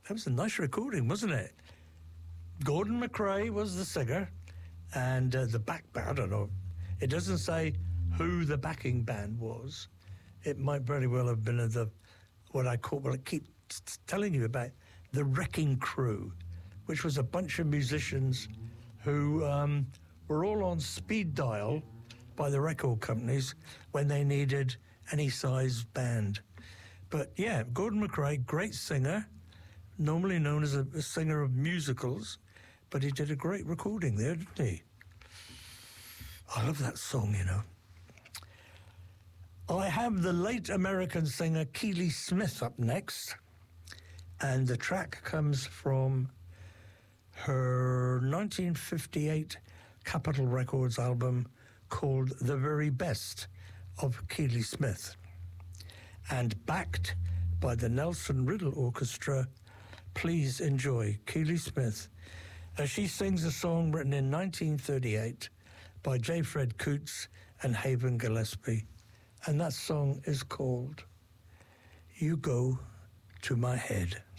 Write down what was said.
That was a nice recording, wasn't it? Gordon MacRae was the singer, and I don't know, it doesn't say who the backing band was. It might very well have been what I keep telling you about, the Wrecking Crew, which was a bunch of musicians who were all on speed dial by the record companies when they needed any size band. But yeah, Gordon MacRae, great singer, normally known as a singer of musicals, but he did a great recording there, didn't he? I love that song, you know. I have the late American singer Keely Smith up next, and the track comes from her 1958 Capitol Records album called The Very Best of Keely Smith, and backed by the Nelson Riddle Orchestra. Please enjoy Keely Smith as she sings a song written in 1938 by J. Fred Coots and Haven Gillespie, and that song is called You Go to My Head.